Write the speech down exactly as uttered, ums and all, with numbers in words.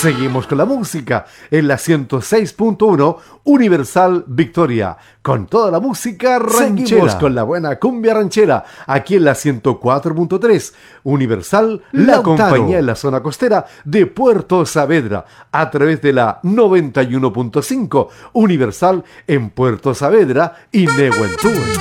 Seguimos con la música en la ciento seis punto uno Universal Victoria, con toda la música ranchera. Seguimos con la buena cumbia ranchera aquí en la ciento cuatro punto tres Universal, la Lautaro. compañía en la zona costera de Puerto Saavedra, a través de la noventa y uno punto cinco Universal en Puerto Saavedra y Nehuentúe.